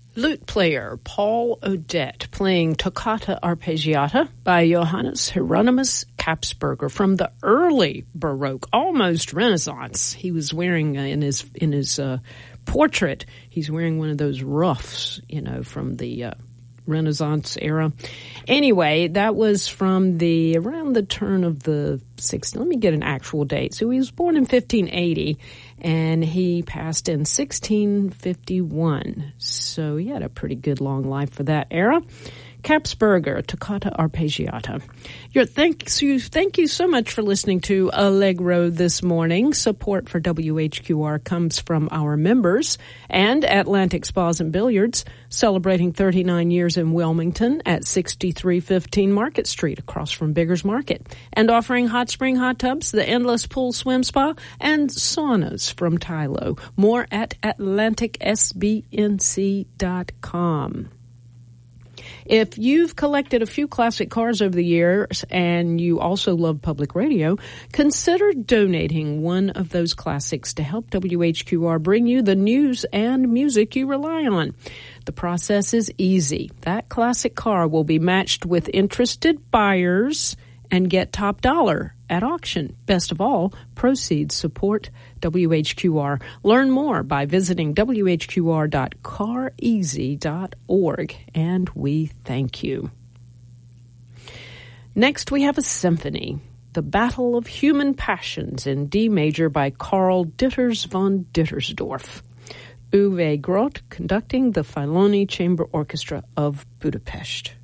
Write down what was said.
Lute player Paul Odette playing Toccata Arpeggiata by Johannes Hieronymus Kapsberger from the early Baroque, almost Renaissance. He was wearing in his portrait, he's wearing one of those ruffs, from the Renaissance era. Anyway, that was from around the turn of the 60s. Let me get an actual date. So he was born in 1580 and he passed in 1651. So he had a pretty good long life for that era. Kapsberger, Toccata Arpeggiata. Thank you so much for listening to Allegro this morning. Support for WHQR comes from our members and Atlantic Spas and Billiards, celebrating 39 years in Wilmington at 6315 Market Street, across from Bigger's Market, and offering hot spring hot tubs, the Endless Pool Swim Spa, and saunas from Tylo. More at AtlanticSBNC.com. If you've collected a few classic cars over the years and you also love public radio, consider donating one of those classics to help WHQR bring you the news and music you rely on. The process is easy. That classic car will be matched with interested buyers and get top dollar at auction. Best of all, proceeds support WHQR. Learn more by visiting whqr.careasy.org, and we thank you. Next, we have a symphony, The Battle of Human Passions in D major by Karl Ditters von Dittersdorf. Uwe Groth conducting the Filoni Chamber Orchestra of Budapest.